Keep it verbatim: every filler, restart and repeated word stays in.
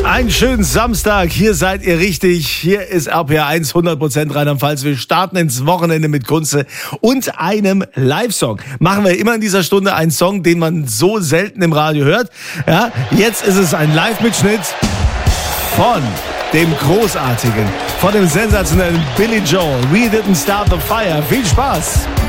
Einen schönen Samstag, hier seid ihr richtig. Hier ist R P R eins, hundert Prozent Rheinland-Pfalz. Wir starten ins Wochenende mit Kunze und einem Live-Song. Machen wir immer in dieser Stunde einen Song, den man so selten im Radio hört. Ja, jetzt ist es ein Live-Mitschnitt von dem großartigen, von dem sensationellen Billy Joel. We Didn't Start the Fire. Viel Spaß!